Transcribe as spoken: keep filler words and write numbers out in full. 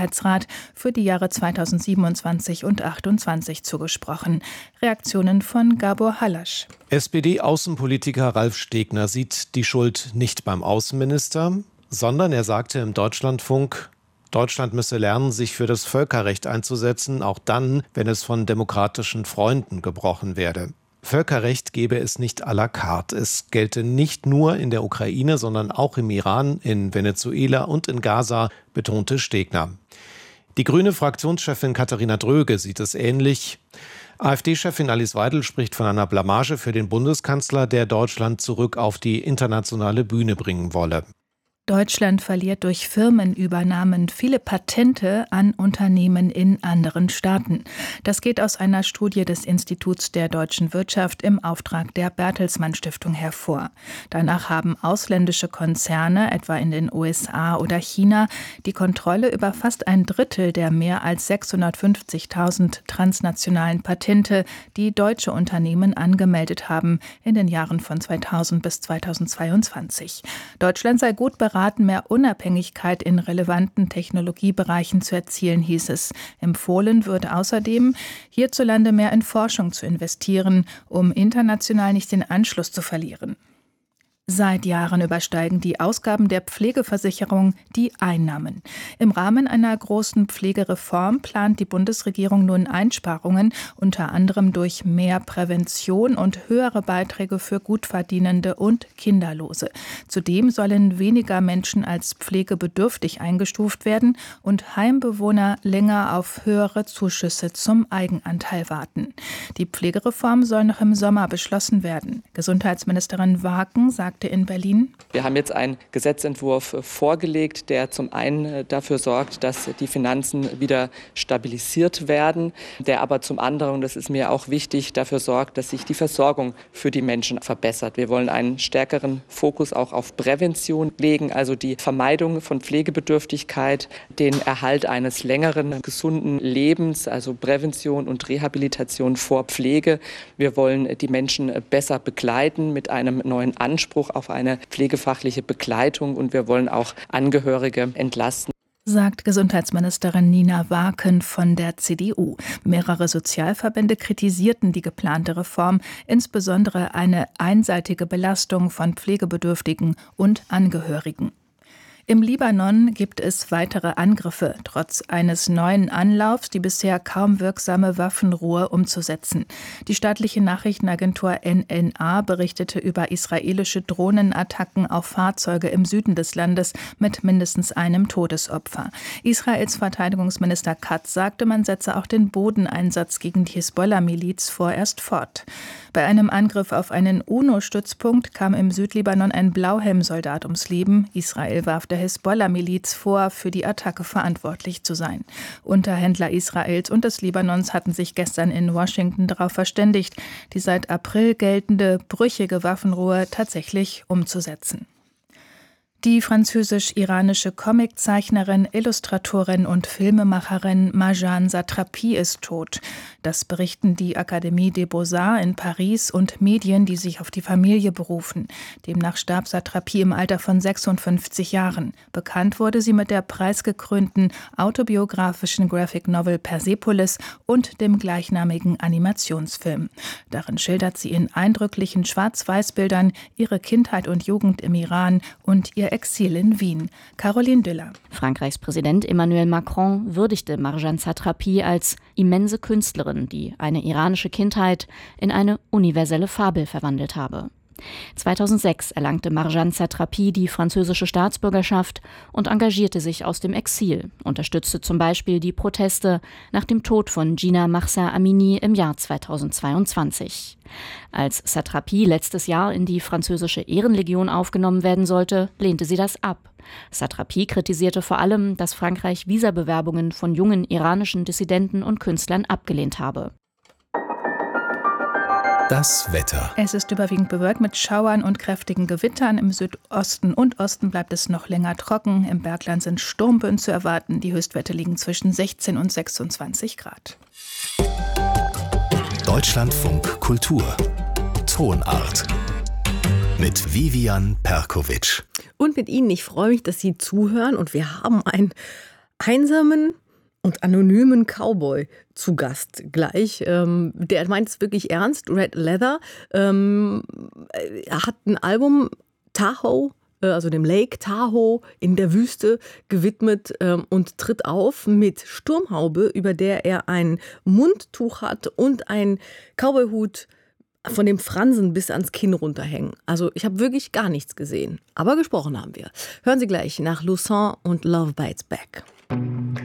Sicherheitsrat für die Jahre zweitausendsiebenundzwanzig und achtundzwanzig zugesprochen. Reaktionen von Gabor Halasch. S P D-Außenpolitiker Ralf Stegner sieht die Schuld nicht beim Außenminister, sondern er sagte im Deutschlandfunk, Deutschland müsse lernen, sich für das Völkerrecht einzusetzen, auch dann, wenn es von demokratischen Freunden gebrochen werde. Völkerrecht gebe es nicht à la carte. Es gelte nicht nur in der Ukraine, sondern auch im Iran, in Venezuela und in Gaza, betonte Stegner. Die grüne Fraktionschefin Katharina Dröge sieht es ähnlich. AfD-Chefin Alice Weidel spricht von einer Blamage für den Bundeskanzler, der Deutschland zurück auf die internationale Bühne bringen wolle. Deutschland verliert durch Firmenübernahmen viele Patente an Unternehmen in anderen Staaten. Das geht aus einer Studie des Instituts der deutschen Wirtschaft im Auftrag der Bertelsmann Stiftung hervor. Danach haben ausländische Konzerne, etwa in den U S A oder China, die Kontrolle über fast ein Drittel der mehr als sechshundertfünfzigtausend transnationalen Patente, die deutsche Unternehmen angemeldet haben in den Jahren von zweitausend bis zweitausendzweiundzwanzig. Deutschland sei gut beraten, mehr Unabhängigkeit in relevanten Technologiebereichen zu erzielen, hieß es. Empfohlen würde außerdem, hierzulande mehr in Forschung zu investieren, um international nicht den Anschluss zu verlieren. Seit Jahren übersteigen die Ausgaben der Pflegeversicherung die Einnahmen. Im Rahmen einer großen Pflegereform plant die Bundesregierung nun Einsparungen, unter anderem durch mehr Prävention und höhere Beiträge für Gutverdienende und Kinderlose. Zudem sollen weniger Menschen als pflegebedürftig eingestuft werden und Heimbewohner länger auf höhere Zuschüsse zum Eigenanteil warten. Die Pflegereform soll noch im Sommer beschlossen werden. Gesundheitsministerin Waaken sagt in Berlin. Wir haben jetzt einen Gesetzentwurf vorgelegt, der zum einen dafür sorgt, dass die Finanzen wieder stabilisiert werden, der aber zum anderen, das ist mir auch wichtig, dafür sorgt, dass sich die Versorgung für die Menschen verbessert. Wir wollen einen stärkeren Fokus auch auf Prävention legen, also die Vermeidung von Pflegebedürftigkeit, den Erhalt eines längeren, gesunden Lebens, also Prävention und Rehabilitation vor Pflege. Wir wollen die Menschen besser begleiten mit einem neuen Anspruch auf eine pflegefachliche Begleitung und wir wollen auch Angehörige entlasten. Sagt Gesundheitsministerin Nina Waaken von der C D U. Mehrere Sozialverbände kritisierten die geplante Reform, insbesondere eine einseitige Belastung von Pflegebedürftigen und Angehörigen. Im Libanon gibt es weitere Angriffe, trotz eines neuen Anlaufs, die bisher kaum wirksame Waffenruhe umzusetzen. Die staatliche Nachrichtenagentur N N A berichtete über israelische Drohnenattacken auf Fahrzeuge im Süden des Landes mit mindestens einem Todesopfer. Israels Verteidigungsminister Katz sagte, man setze auch den Bodeneinsatz gegen die Hisbollah-Miliz vorerst fort. Bei einem Angriff auf einen UNO-Stützpunkt kam im Südlibanon ein Blauhelmsoldat ums Leben. Israel warf der Hisbollah-Miliz vor, für die Attacke verantwortlich zu sein. Unterhändler Israels und des Libanons hatten sich gestern in Washington darauf verständigt, die seit April geltende brüchige Waffenruhe tatsächlich umzusetzen. Die französisch-iranische Comiczeichnerin, Illustratorin und Filmemacherin Marjane Satrapi ist tot. Das berichten die Académie des Beaux-Arts in Paris und Medien, die sich auf die Familie berufen. Demnach starb Satrapi im Alter von sechsundfünfzig Jahren. Bekannt wurde sie mit der preisgekrönten autobiografischen Graphic Novel Persepolis und dem gleichnamigen Animationsfilm. Darin schildert sie in eindrücklichen Schwarz-Weiß-Bildern ihre Kindheit und Jugend im Iran und ihr Exil in Wien. Caroline Düller. Frankreichs Präsident Emmanuel Macron würdigte Marjane Satrapi als immense Künstlerin, die eine iranische Kindheit in eine universelle Fabel verwandelt habe. zweitausendsechs erlangte Marjane Satrapi die französische Staatsbürgerschaft und engagierte sich aus dem Exil, unterstützte zum Beispiel die Proteste nach dem Tod von Jina Mahsa Amini im Jahr zweitausendzweiundzwanzig. Als Satrapi letztes Jahr in die französische Ehrenlegion aufgenommen werden sollte, lehnte sie das ab. Satrapi kritisierte vor allem, dass Frankreich Visabewerbungen von jungen iranischen Dissidenten und Künstlern abgelehnt habe. Das Wetter. Es ist überwiegend bewölkt mit Schauern und kräftigen Gewittern. Im Südosten und Osten bleibt es noch länger trocken. Im Bergland sind Sturmböen zu erwarten. Die Höchstwerte liegen zwischen sechzehn und sechsundzwanzig Grad. Deutschlandfunk Kultur. Tonart. Mit Vivian Perkovic. Und mit Ihnen, ich freue mich, dass Sie zuhören. Und wir haben ein einsamen und anonymen Cowboy zu Gast gleich. Ähm, der meint es wirklich ernst, Red Leather. Ähm, er hat ein Album, Tahoe, also dem Lake Tahoe in der Wüste gewidmet ähm, und tritt auf mit Sturmhaube, über der er ein Mundtuch hat und ein Cowboyhut, von dem Fransen bis ans Kinn runterhängen. Also ich habe wirklich gar nichts gesehen. Aber gesprochen haben wir. Hören Sie gleich nach Lussan und Love Bites Back.